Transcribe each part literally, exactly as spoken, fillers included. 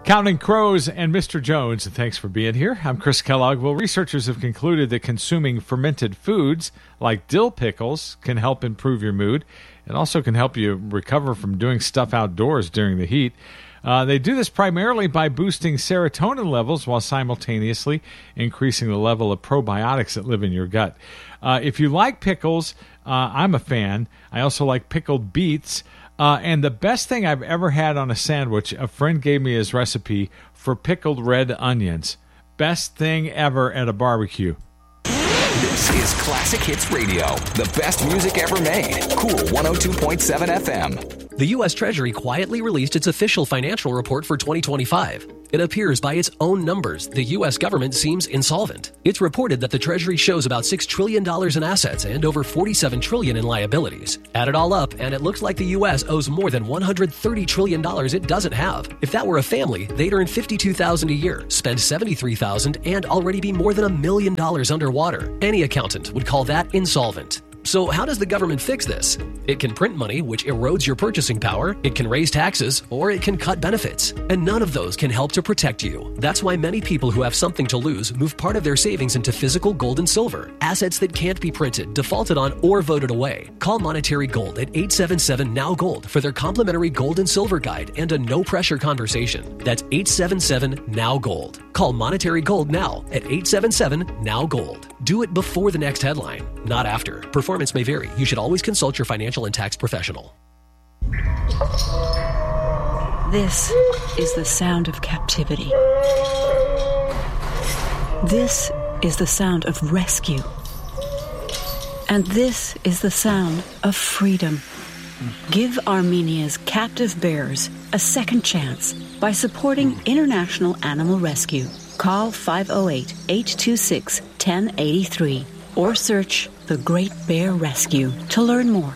Counting Crows and Mister Jones, and thanks for being here. I'm Chris Kellogg. Well, researchers have concluded that consuming fermented foods like dill pickles can help improve your mood. It also can help you recover from doing stuff outdoors during the heat. Uh, they do this primarily by boosting serotonin levels while simultaneously increasing the level of probiotics that live in your gut. Uh, if you like pickles, uh, I'm a fan. I also like pickled beets. Uh, and the best thing I've ever had on a sandwich, a friend gave me his recipe for pickled red onions. Best thing ever at a barbecue. This is Classic Hits Radio, the best music ever made. Cool one oh two point seven F M. The U S Treasury quietly released its official financial report for twenty twenty-five. It appears by its own numbers, the U S government seems insolvent. It's reported that the Treasury shows about six trillion dollars in assets and over forty-seven trillion dollars in liabilities. Add it all up, and it looks like the U S owes more than one hundred thirty trillion dollars it doesn't have. If that were a family, they'd earn fifty-two thousand dollars a year, spend seventy-three thousand dollars, and already be more than a million dollars underwater. Any accountant would call that insolvent. So how does the government fix this? It can print money, which erodes your purchasing power, it can raise taxes, or it can cut benefits. And none of those can help to protect you. That's why many people who have something to lose move part of their savings into physical gold and silver, assets that can't be printed, defaulted on, or voted away. Call Monetary Gold at eight seven seven N O W Gold for their complimentary gold and silver guide and a no-pressure conversation. That's eight seven seven N O W Gold. Call Monetary Gold now at eight seven seven N O W Gold. Do it before the next headline, not after. Performance may vary. You should always consult your financial and tax professional. This is the sound of captivity. This is the sound of rescue. And this is the sound of freedom. Give Armenia's captive bears a second chance by supporting International Animal Rescue. Call five oh eight, eight two six, one oh eight three or search The Great Bear Rescue to learn more.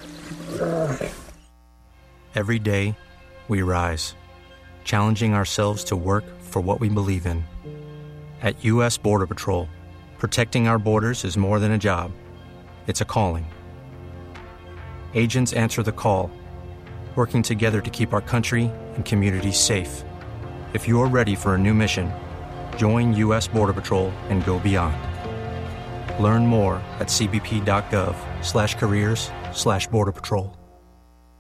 Every day, we rise, challenging ourselves to work for what we believe in. At U S Border Patrol, protecting our borders is more than a job. It's a calling. Agents answer the call, working together to keep our country and communities safe. If you're ready for a new mission, join U S Border Patrol and go beyond. Learn more at cbp.gov slash careers slash border patrol.